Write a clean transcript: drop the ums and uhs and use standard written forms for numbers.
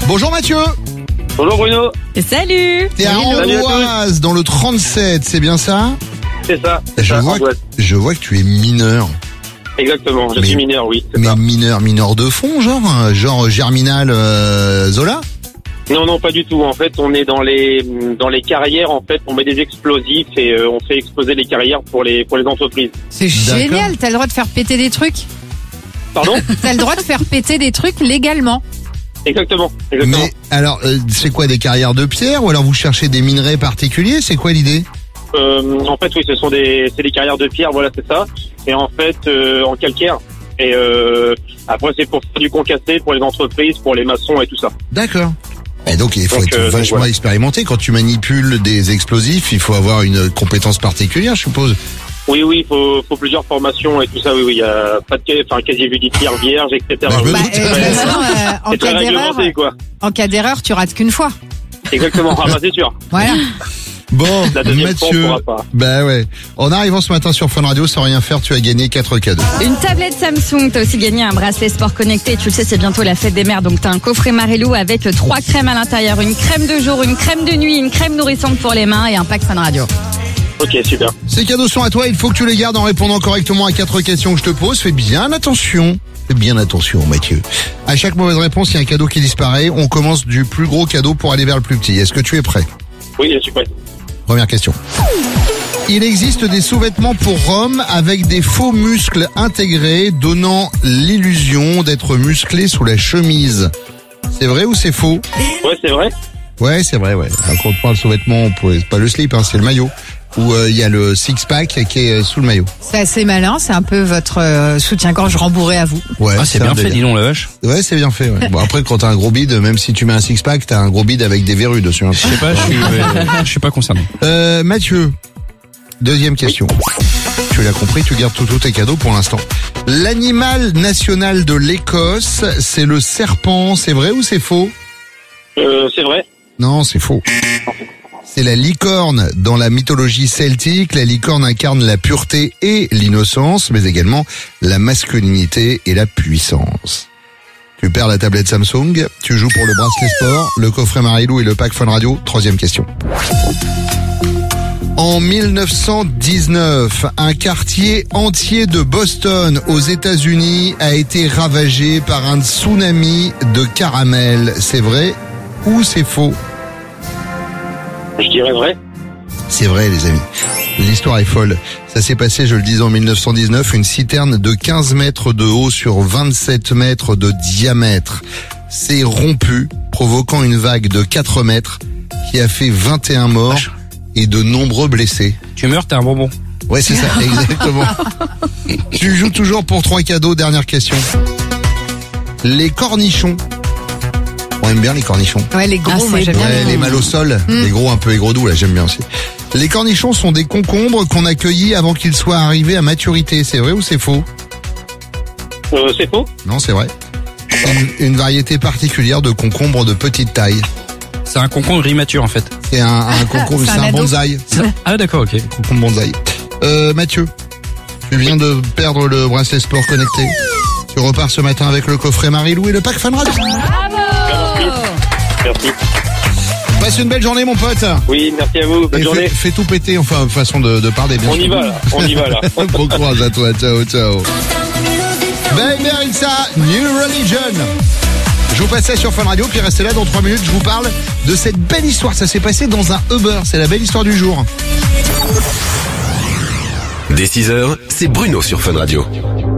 Bonjour Mathieu. Bonjour Bruno. Salut. T'es à Amboise, dans le 37, c'est bien ça? C'est ça. Je vois que tu es mineur. Exactement, je suis mineur, oui. Mais mineur de fond, genre Germinal Zola? Non, pas du tout. En fait, on est dans les carrières. En fait, on met des explosifs et on fait exploser les carrières pour les entreprises. C'est génial, t'as le droit de faire péter des trucs. Pardon? T'as le droit de faire péter des trucs légalement. Exactement. Mais alors, c'est quoi, des carrières de pierre ou alors vous cherchez des minerais particuliers? C'est quoi l'idée? En fait, oui, c'est des carrières de pierre, voilà, c'est ça. Et en fait, en calcaire. Et après, c'est pour faire du concassé pour les entreprises, pour les maçons et tout ça. D'accord. Et donc, il faut être vachement expérimenté. Quand tu manipules des explosifs, il faut avoir une compétence particulière, je suppose. Oui, il faut plusieurs formations et tout ça. Oui, il y a pas de casier judiciaire vierge, etc. En cas d'erreur, tu rates qu'une fois. Exactement, c'est sûr. Voilà. Bon, Mathieu, en arrivant ce matin sur Fun Radio, sans rien faire, tu as gagné 4 cadeaux. Une tablette Samsung, t'as aussi gagné un bracelet sport connecté. Tu le sais, c'est bientôt la fête des mères, donc t'as un coffret Marilou avec 3 crèmes à l'intérieur, une crème de jour, une crème de nuit, une crème nourrissante pour les mains et un pack Fun Radio. Ok, super. Ces cadeaux sont à toi, il faut que tu les gardes en répondant correctement à 4 questions que je te pose. Fais bien attention. Fais bien attention, Mathieu. À chaque mauvaise réponse, il y a un cadeau qui disparaît. On commence du plus gros cadeau pour aller vers le plus petit. Est-ce que tu es prêt? Oui, je suis prêt. Première question. Il existe des sous-vêtements pour hommes avec des faux muscles intégrés, donnant l'illusion d'être musclé sous la chemise. C'est vrai ou c'est faux? Ouais, c'est vrai. Ouais, c'est vrai, ouais. Alors, quand on parle de sous-vêtements, c'est pas le slip, c'est le maillot. Où il y a le six-pack qui est sous le maillot. C'est assez malin, c'est un peu votre soutien-gorge rembourré à vous. Ouais, c'est bien fait, dis donc la vache. Ouais, c'est bien fait. Ouais. Bon, après, quand t'as un gros bide, même si tu mets un six-pack, t'as un gros bide avec des verrues dessus. Je sais pas, je suis pas concerné. Mathieu, deuxième question. Tu l'as compris, tu gardes tous tes cadeaux pour l'instant. L'animal national de l'Écosse, c'est le serpent. C'est vrai ou c'est faux? C'est vrai. Non, c'est faux. C'est la licorne. Dans la mythologie celtique, la licorne incarne la pureté et l'innocence, mais également la masculinité et la puissance. Tu perds la tablette Samsung, tu joues pour le bracelet sport, le coffret Marilou et le pack Fun Radio. Troisième question. En 1919, un quartier entier de Boston aux États-Unis a été ravagé par un tsunami de caramel. C'est vrai ou c'est faux? Je dirais vrai. C'est vrai, les amis. L'histoire est folle. Ça s'est passé, je le disais, en 1919, une citerne de 15 mètres de haut sur 27 mètres de diamètre s'est rompue, provoquant une vague de 4 mètres qui a fait 21 morts et de nombreux blessés. Tu meurs, t'es un bonbon. Ouais, c'est ça, exactement. Tu joues toujours pour 3 cadeaux. Dernière question. Les cornichons. On aime bien les cornichons. Ouais, les gros, moi j'aime bien. Ouais, les mal au sol, les gros un peu aigre doux, là j'aime bien aussi. Les cornichons sont des concombres qu'on a cueillis avant qu'ils soient arrivés à maturité. C'est vrai ou c'est faux? C'est faux. Non, c'est vrai. C'est une variété particulière de concombres de petite taille. C'est un concombre immature en fait. C'est un concombre, c'est un bonsaï. Ah d'accord, ok. Concombre bonsaï. Mathieu, tu viens de perdre le bracelet sport connecté. Tu repars ce matin avec le coffret Marilou et le pack Fun Radio. Merci. Passe une belle journée, mon pote. Oui, merci à vous. Bonne journée. Fais tout péter, enfin, façon de parler, bien sûr. On y va là. Bon courage à toi. Ciao. Baby Rexha, New Religion. Je vous passe ça sur Fun Radio, puis restez là dans 3 minutes. Je vous parle de cette belle histoire. Ça s'est passé dans un Uber. C'est la belle histoire du jour. Dès 6h, c'est Bruno sur Fun Radio.